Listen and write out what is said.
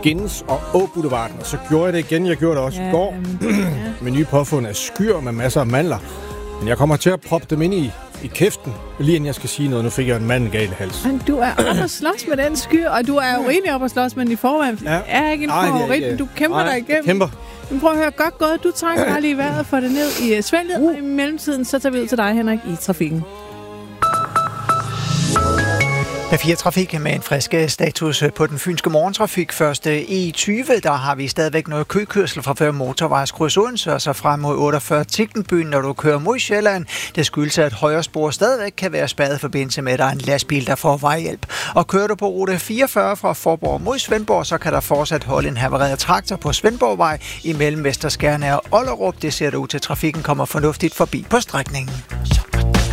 Skins og Åboulevarden, og så gjorde jeg det igen. Jeg gjorde det også i går. Med nye påfund af skyr med masser af mandler. Men jeg kommer til at proppe dem ind i kæften, lige inden jeg skal sige noget. Nu fik jeg en mandelgal i halsen. Men du er oppe og slås med den skyr, og du er jo egentlig oppe og slås med den i forvejen. Ja. Er ikke en favorit, du kæmper dig igennem. Kæmper. Men prøv at høre, godt gået. Du trækker bare lige vejret for det ned i svælget, og i mellemtiden så tager vi ud til dig, Henrik, i trafikken. A4 Trafik med en frisk status på den fynske morgentrafik. Første E20, der har vi stadigvæk noget køkørsel fra før motorvejskryds Odense, og så frem mod 48 Tikkenbyen, når du kører mod Sjælland. Det skyldes, at højre spor stadigvæk kan være spærret i forbindelse med, at der er en lastbil, der får vejhjælp. Og kører du på rute 44 fra Forborg mod Svendborg, så kan der fortsat holde en havareret traktor på Svendborgvej imellem Vesterskærne og Ollerup. Det ser det ud til, at trafikken kommer fornuftigt forbi på strækningen.